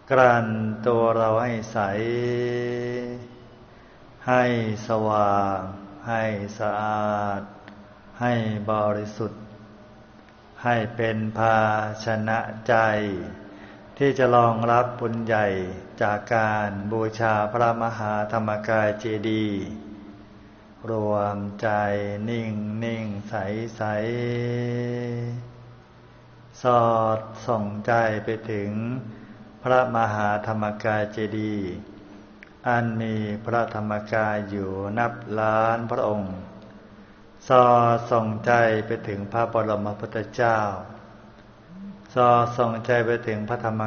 กลั่นตัวเราให้ใสให้สว่างให้สะอาดให้บริสุทธิ์ให้เป็นภาชนะใจที่จะรองรับบุญใหญ่จากการบูชาพระมหาธรรมกายเจดีย์รวมใจนิ่งนิ่งใสใสสอดส่องใจไปถึงพระมหาธรรมกายเจดีย์อันมีพระธรรมกายอยู่นับล้านพระองค์สอดส่องใจไปถึงพระบรมพุทธเจ้าสอดส่องใจไปถึงพระธรรม